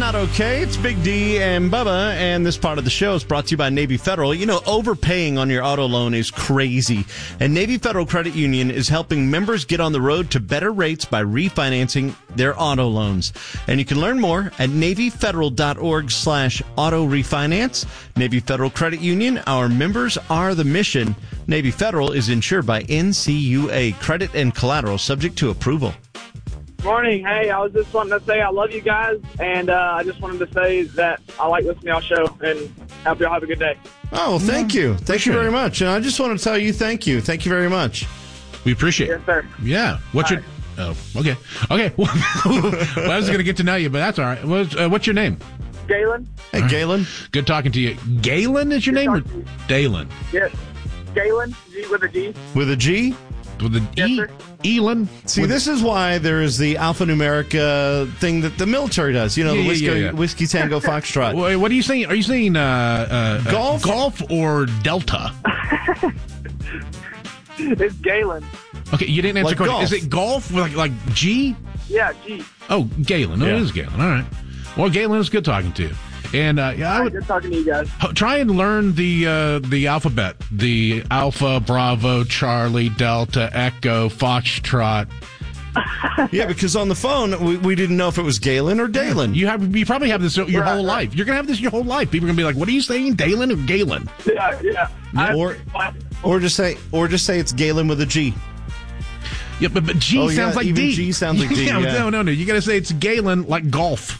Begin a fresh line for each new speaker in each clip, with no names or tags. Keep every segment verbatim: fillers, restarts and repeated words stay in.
Not Okay. It's Big D and Bubba, and this part of the show is brought to you by Navy Federal. You know, overpaying on your auto loan is crazy, and Navy Federal Credit Union is helping members get on the road to better rates by refinancing their auto loans. And you can learn more at NavyFederal.org slash auto refinance. Navy Federal Credit Union, our members are the mission. Navy Federal is insured by N C U A. Credit and collateral subject to approval.
Morning. Hey, I was just wanting to say I love you guys, and uh, I just wanted to say that I like listening to y'all show, and hope y'all have a good day.
Oh, thank
Yeah,
you. Thank
sure.
you very much. And I just want to tell you thank you. Thank you very much.
We appreciate
Yes,
it.
sir.
Yeah. What's
All
your... Oh, okay. Okay. Well, I was going to get to know you, but that's all right. What's, uh, what's your name?
Galen?
Hey,
All right.
Galen.
Good talking to you. Galen is your
Good
name or
talking to you.
Dalen?
Yes. Galen, G with a G.
With a G?
With the
Yes,
E?
sir.
Elon?
See,
With-
this is why there is the alphanumeric uh, thing that the military does. You know,
Yeah,
the
yeah,
whiskey,
yeah, yeah.
whiskey tango foxtrot.
Wait, what are you saying? Are you saying uh, uh,
Golf?
Uh, golf or Delta?
It's Galen.
Okay, you didn't answer
Like
the question.
golf.
Is it golf like like G?
Yeah, G.
Oh, Galen. Oh,
Yeah.
it is Galen. All right. Well, Galen, it's good talking to you. And uh, yeah, I
All right,
would
good talking to you guys.
h- try and learn the uh, the alphabet: the Alpha, Bravo, Charlie, Delta, Echo, Foxtrot.
Yeah, because on the phone, we, we didn't know if it was Galen or Dalen.
You have you probably have this your
Right,
whole
right.
life. You're gonna have this your whole life. People are gonna be like, "What are you saying, Dalen or Galen?"
Yeah, yeah. I-
Or, or just say, or just say it's Galen with a G.
Yeah, but, but G
Oh, yeah,
sounds like
even
D.
G sounds like D,
yeah,
yeah.
No, no, no. You gotta say it's Galen like golf,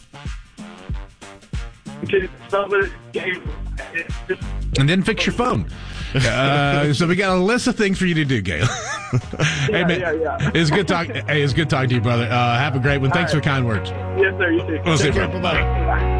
Can spell it Galen. It's just-
and then fix your phone. Uh, so we got a list of things for you to do, Galen. hey
Yeah,
man,
yeah, yeah.
it's good talk. Hey, it's good talking to you, brother. Uh, have a great one. Thanks
All
for the kind words.
Yes, sir. You too.
We'll see you,
Take care.
bro.
Bye-bye.
Bye.